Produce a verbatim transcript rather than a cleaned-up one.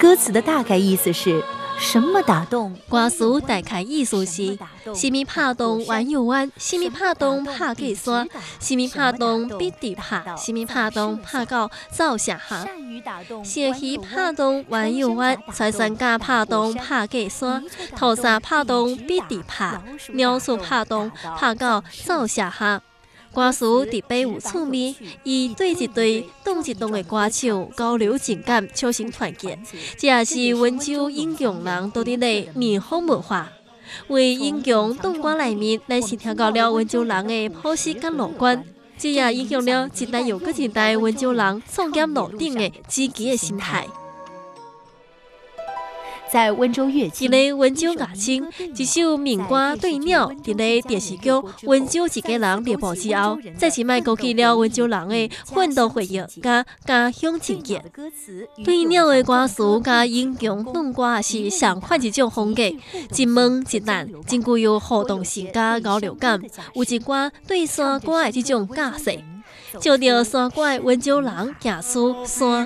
歌词的大概意思是：什么打动？ 歌词大概意思是：什么拍动弯又弯，什么拍动拍过山，什么拍动必地拍，什么拍动拍到走下下。小鱼拍动弯又弯，财神家拍动拍过山，土沙拍动必地拍，鸟鼠拍动拍到走下下。歌词特别有趣味，以对一对、动一动的歌手交流情感，促成团结。这也是温州应用人到底的民风文化。为应用动歌内面，咱是听到了温州人的朴实甲乐观，这也影响了一代又搁一代温州人创业路顶的积极的心态。 在温州乐清， 伫个温州乐清，一首民歌《对鸟》伫个电视剧《温州一家人》热播之后，再次卖勾起了温州人的奋斗回忆甲家乡情结。对鸟的歌词甲应用动歌也是上款一种风格，一问一答，真具有互动性甲交流感，有一寡对山歌的这种架势。照着山歌的温州人行出山。